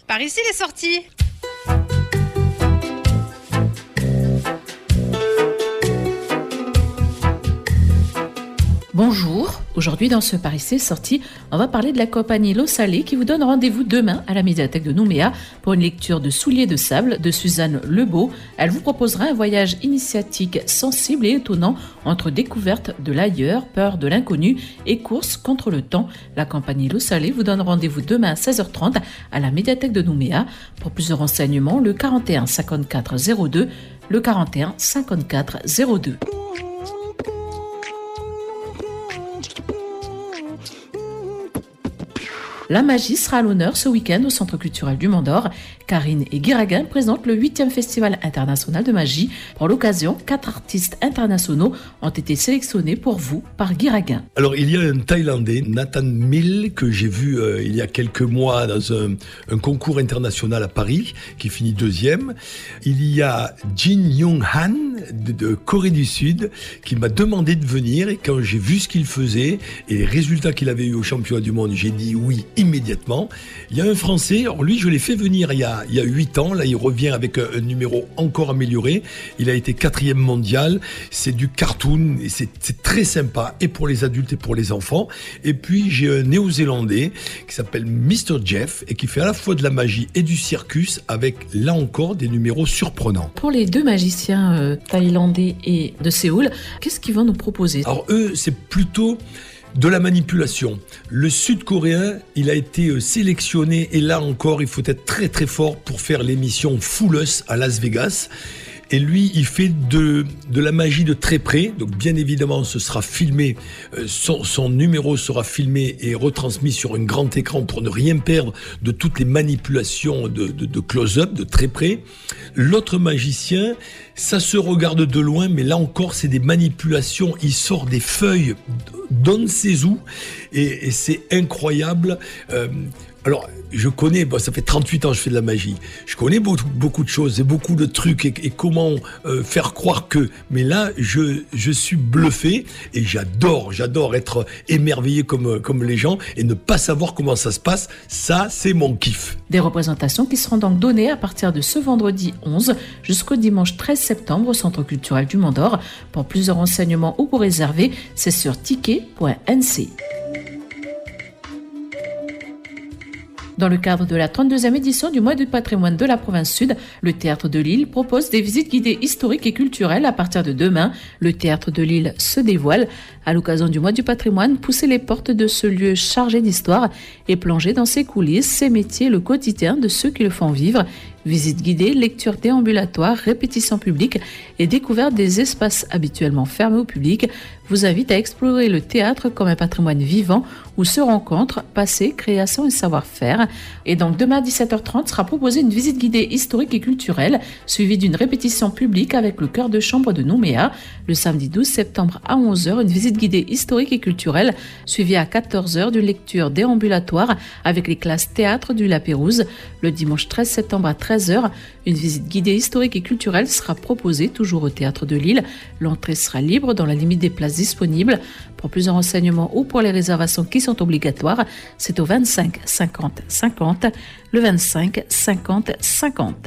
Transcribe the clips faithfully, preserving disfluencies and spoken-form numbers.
Par ici les sorties. Bonjour, aujourd'hui dans ce Par ici sorti, on va parler de la compagnie L'Eau Salée qui vous donne rendez-vous demain à la médiathèque de Nouméa pour une lecture de Souliers de sable de Suzanne Lebeau. Elle vous proposera un voyage initiatique sensible et étonnant entre découverte de l'ailleurs, peur de l'inconnu et course contre le temps. La compagnie L'Eau Salée vous donne rendez-vous demain à seize heures trente à la médiathèque de Nouméa. Pour plus de renseignements, le quarante et un cinquante-quatre zéro deux, le quarante et un cinquante-quatre zéro deux. La magie sera à l'honneur ce week-end au Centre culturel du Mont d'Or. Karine et Guy Raguin présentent le huitième Festival international de magie. Pour l'occasion, quatre artistes internationaux ont été sélectionnés pour vous par Guy Raguin. Alors, il y a un Thaïlandais, Nathan Mill, que j'ai vu euh, il y a quelques mois dans un, un concours international à Paris, qui finit deuxième. Il y a Jin Young Han de, de Corée du Sud, qui m'a demandé de venir. Et quand j'ai vu ce qu'il faisait et les résultats qu'il avait eu au championnat du monde, j'ai dit oui immédiatement. Il y a un Français, alors lui, je l'ai fait venir il y a il y a huit ans, là il revient avec un, un numéro encore amélioré. Il a été quatrième mondial, c'est du cartoon, et c'est, c'est très sympa, et pour les adultes et pour les enfants. Et puis j'ai un néo-zélandais qui s'appelle mister Jeff, et qui fait à la fois de la magie et du circus, avec là encore des numéros surprenants. Pour les deux magiciens euh, thaïlandais et de Séoul, qu'est-ce qu'ils vont nous proposer ? Alors eux, c'est plutôt de la manipulation. Le Sud-Coréen, il a été sélectionné, et là encore, il faut être très très fort pour faire l'émission Full Us à Las Vegas. Et lui, il fait de, de la magie de très près. Donc, bien évidemment, ce sera filmé. Euh, son, son numéro sera filmé et retransmis sur un grand écran pour ne rien perdre de toutes les manipulations de, de, de close-up, de très près. L'autre magicien, ça se regarde de loin, mais là encore, c'est des manipulations. Il sort des feuilles d'on ne sait où. Et, et c'est incroyable. Euh, Alors, je connais, bon, ça fait trente-huit ans que je fais de la magie. Je connais beaucoup, beaucoup de choses et beaucoup de trucs et, et comment euh, faire croire que. Mais là, je, je suis bluffé et j'adore, j'adore être émerveillé comme, comme les gens et ne pas savoir comment ça se passe. Ça, c'est mon kiff. Des représentations qui seront donc données à partir de ce vendredi onze jusqu'au dimanche treize septembre au Centre culturel du Mont d'Or. Pour plus de renseignements ou pour réserver, c'est sur ticket point n c. Dans le cadre de la trente-deuxième édition du Mois du patrimoine de la province sud, le Théâtre de Lille propose des visites guidées historiques et culturelles à partir de demain. Le Théâtre de Lille se dévoile. À l'occasion du Mois du patrimoine, poussez les portes de ce lieu chargé d'histoire et plongez dans ses coulisses, ses métiers, le quotidien de ceux qui le font vivre. Visites guidées, lectures déambulatoires, répétitions publiques et découverte des espaces habituellement fermés au public vous invitent à explorer le théâtre comme un patrimoine vivant où se rencontrent passé, création et savoir-faire. Et donc demain à dix-sept heures trente sera proposée une visite guidée historique et culturelle suivie d'une répétition publique avec le chœur de chambre de Nouméa. Le samedi douze septembre à onze heures, une visite guidée historique et culturelle suivie à quatorze heures d'une lecture déambulatoire avec les classes théâtre du Lapérouse. Le dimanche treize septembre à treize heures, une visite guidée historique et culturelle sera proposée toujours au Théâtre de Lille. L'entrée sera libre dans la limite des places disponibles. Pour plus de renseignements ou pour les réservations qui sont obligatoires, c'est au vingt-cinq cinquante cinquante, le vingt-cinq cinquante cinquante.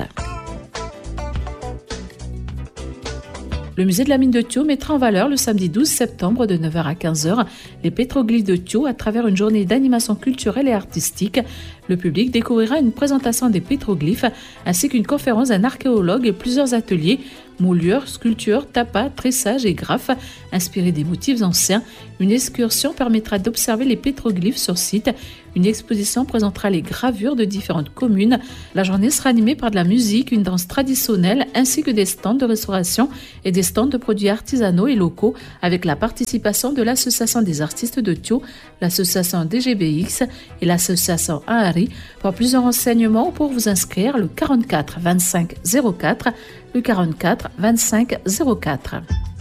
Le musée de la mine de Thio mettra en valeur le samedi douze septembre de neuf heures à quinze heures les pétroglyphes de Thio à travers une journée d'animation culturelle et artistique. Le public découvrira une présentation des pétroglyphes ainsi qu'une conférence d'un archéologue et plusieurs ateliers moulures, sculptures, tapas, tressage et graphes inspirés des motifs anciens. Une excursion permettra d'observer les pétroglyphes sur site. Une exposition présentera les gravures de différentes communes. La journée sera animée par de la musique, une danse traditionnelle ainsi que des stands de restauration et des stands de produits artisanaux et locaux avec la participation de l'Association des artistes de Thio, l'Association D G B X et l'Association Ahari. Pour plus de renseignements ou pour vous inscrire, le quarante-quatre vingt-cinq zéro quatre, le quarante-quatre vingt-cinq zéro quatre.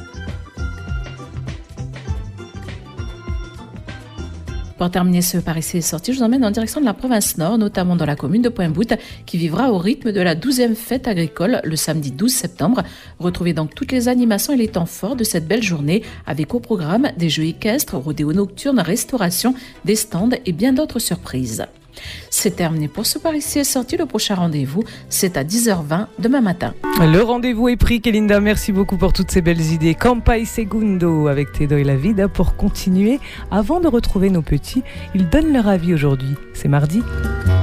Pour terminer ce Par ici sorti, je vous emmène en direction de la province Nord, notamment dans la commune de Pointe-Boute, qui vivra au rythme de la douzième fête agricole le samedi douze septembre. Retrouvez donc toutes les animations et les temps forts de cette belle journée, avec au programme des jeux équestres, rodéos nocturnes, restauration, des stands et bien d'autres surprises. C'est terminé pour ce Par ici est sorti. Le prochain rendez-vous, c'est à dix heures vingt demain matin. Le rendez-vous est pris, Kelinda. Merci beaucoup pour toutes ces belles idées. Campai Segundo avec Te doy la vida pour continuer. Avant de retrouver nos petits, ils donnent leur avis aujourd'hui. C'est mardi.